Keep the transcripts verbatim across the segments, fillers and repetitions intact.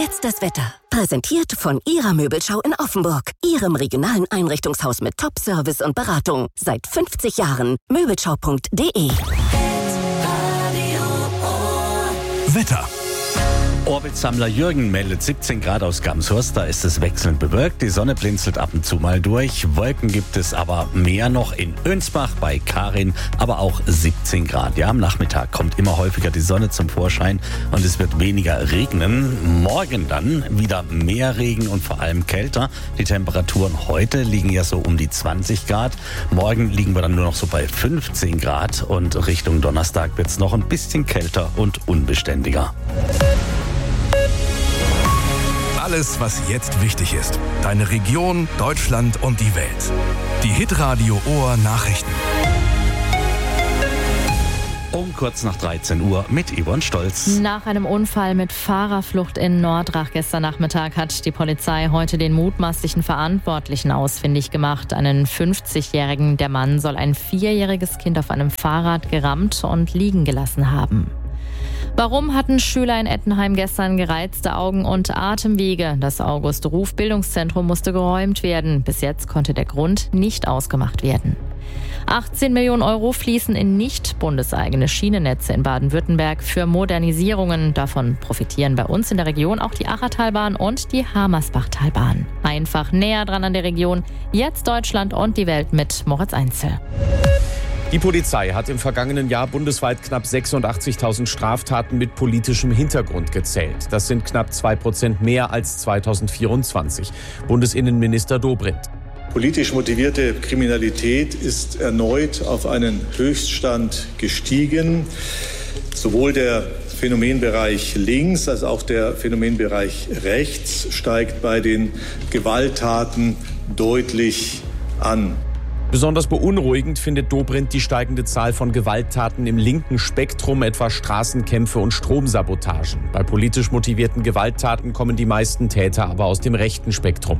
jetzt das Wetter. Präsentiert von Ihrer Möbelschau in Offenburg. Ihrem regionalen Einrichtungshaus mit Top-Service und Beratung. Seit fünfzig Jahren. Möbelschau punkt de. Wetter. Orbitsammler Jürgen meldet siebzehn Grad aus Gamshurst, da ist es wechselnd bewölkt, die Sonne blinzelt ab und zu mal durch, Wolken gibt es aber mehr noch in Önsbach bei Karin, aber auch siebzehn Grad. Ja, am Nachmittag kommt immer häufiger die Sonne zum Vorschein und es wird weniger regnen. Morgen dann wieder mehr Regen und vor allem kälter. Die Temperaturen heute liegen ja so um die zwanzig Grad, morgen liegen wir dann nur noch so bei fünfzehn Grad und Richtung Donnerstag wird es noch ein bisschen kälter und unbeständiger. Alles, was jetzt wichtig ist. Deine Region, Deutschland und die Welt. Die Hitradio Ohr Nachrichten. Um kurz nach dreizehn Uhr mit Yvonne Stolz. Nach einem Unfall mit Fahrerflucht in Nordrach gestern Nachmittag hat die Polizei heute den mutmaßlichen Verantwortlichen ausfindig gemacht. Einen fünfzigjährigen. Der Mann soll ein vierjähriges Kind auf einem Fahrrad gerammt und liegen gelassen haben. Warum hatten Schüler in Ettenheim gestern gereizte Augen und Atemwege? Das August-Ruf-Bildungszentrum musste geräumt werden. Bis jetzt konnte der Grund nicht ausgemacht werden. achtzehn Millionen Euro fließen in nicht bundeseigene Schienennetze in Baden-Württemberg für Modernisierungen. Davon profitieren bei uns in der Region auch die Achertalbahn und die Hamersbachtalbahn. Einfach näher dran an der Region. Jetzt Deutschland und die Welt mit Moritz Einzel. Die Polizei hat im vergangenen Jahr bundesweit knapp sechsundachtzigtausend Straftaten mit politischem Hintergrund gezählt. Das sind knapp zwei Prozent mehr als zweitausendvierundzwanzig. Bundesinnenminister Dobrindt. Politisch motivierte Kriminalität ist erneut auf einen Höchststand gestiegen. Sowohl der Phänomenbereich links als auch der Phänomenbereich rechts steigt bei den Gewalttaten deutlich an. Besonders beunruhigend findet Dobrindt die steigende Zahl von Gewalttaten im linken Spektrum, etwa Straßenkämpfe und Stromsabotagen. Bei politisch motivierten Gewalttaten kommen die meisten Täter aber aus dem rechten Spektrum.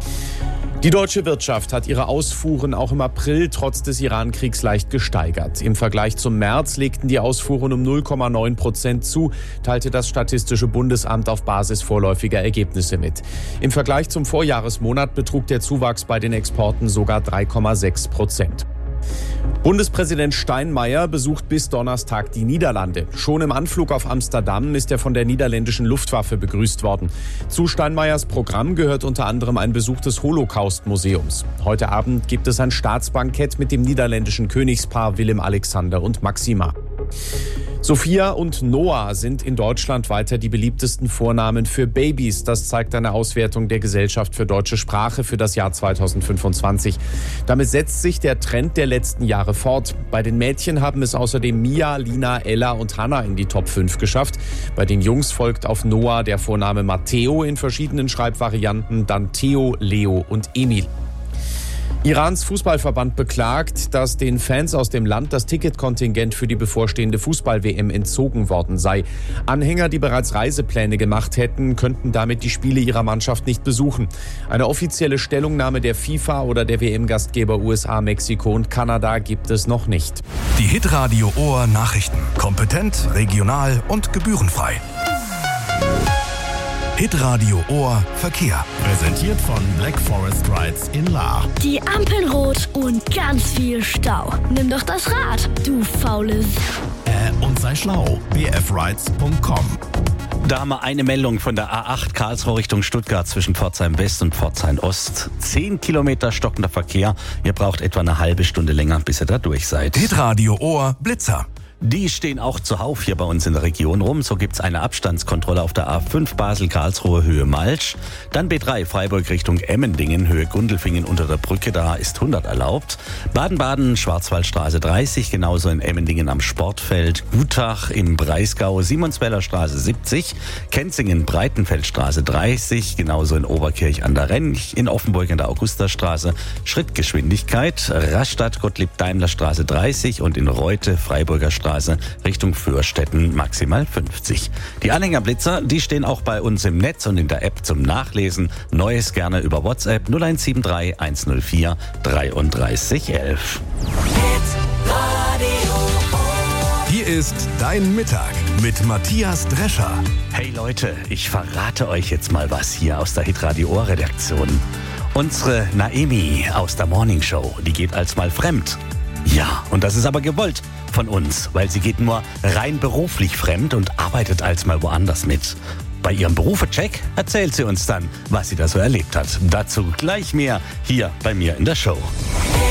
Die deutsche Wirtschaft hat ihre Ausfuhren auch im April trotz des Iran-Kriegs leicht gesteigert. Im Vergleich zum März legten die Ausfuhren um null Komma neun Prozent zu, teilte das Statistische Bundesamt auf Basis vorläufiger Ergebnisse mit. Im Vergleich zum Vorjahresmonat betrug der Zuwachs bei den Exporten sogar drei Komma sechs Prozent. Bundespräsident Steinmeier besucht bis Donnerstag die Niederlande. Schon im Anflug auf Amsterdam ist er von der niederländischen Luftwaffe begrüßt worden. Zu Steinmeiers Programm gehört unter anderem ein Besuch des Holocaust-Museums. Heute Abend gibt es ein Staatsbankett mit dem niederländischen Königspaar Willem Alexander und Maxima. Sophia und Noah sind in Deutschland weiter die beliebtesten Vornamen für Babys. Das zeigt eine Auswertung der Gesellschaft für deutsche Sprache für das Jahr zweitausendfünfundzwanzig. Damit setzt sich der Trend der letzten Jahre fort. Bei den Mädchen haben es außerdem Mia, Lina, Ella und Hannah in die Top fünf geschafft. Bei den Jungs folgt auf Noah der Vorname Matteo in verschiedenen Schreibvarianten, dann Theo, Leo und Emil. Irans Fußballverband beklagt, dass den Fans aus dem Land das Ticketkontingent für die bevorstehende Fußball-W M entzogen worden sei. Anhänger, die bereits Reisepläne gemacht hätten, könnten damit die Spiele ihrer Mannschaft nicht besuchen. Eine offizielle Stellungnahme der FIFA oder der W M-Gastgeber U S A, Mexiko und Kanada gibt es noch nicht. Die Hitradio Ohr Nachrichten. Kompetent, regional und gebührenfrei. Hitradio Ohr Verkehr. Präsentiert von Black Forest Rides in Lahr. Die Ampeln rot und ganz viel Stau. Nimm doch das Rad, du faules. Äh, und sei schlau. b f rides punkt com. Da haben wir eine Meldung von der A acht Karlsruhe Richtung Stuttgart zwischen Pforzheim West und Pforzheim Ost. Zehn Kilometer stockender Verkehr. Ihr braucht etwa eine halbe Stunde länger, bis ihr da durch seid. Hitradio Ohr Blitzer. Die stehen auch zuhauf hier bei uns in der Region rum. So gibt's eine Abstandskontrolle auf der A fünf Basel-Karlsruhe Höhe Malsch. Dann B drei Freiburg Richtung Emmendingen Höhe Gundelfingen unter der Brücke. Da ist hundert erlaubt. Baden-Baden Schwarzwaldstraße dreißig, genauso in Emmendingen am Sportfeld. Gutach im Breisgau Simonsweller Straße siebzig. Kenzingen Breitenfeldstraße dreißig, genauso in Oberkirch an der Rench. In Offenburg in der Augusterstraße Schrittgeschwindigkeit. Rastatt Gottlieb-Daimler-Straße dreißig und in Reute Freiburger Straße Richtung Fürstetten maximal fünfzig. Die Anhängerblitzer, die stehen auch bei uns im Netz und in der App zum Nachlesen. Neues gerne über WhatsApp null eins sieben drei eins null vier drei drei eins eins. Hier ist Dein Mittag mit Matthias Drescher. Hey Leute, ich verrate euch jetzt mal was hier aus der Hitradio Ohr Redaktion. Unsere Naemi aus der Morning Show, die geht als mal fremd. Ja, und das ist aber gewollt von uns, weil sie geht nur rein beruflich fremd und arbeitet als mal woanders mit. Bei ihrem Berufecheck erzählt sie uns dann, was sie da so erlebt hat. Dazu gleich mehr hier bei mir in der Show.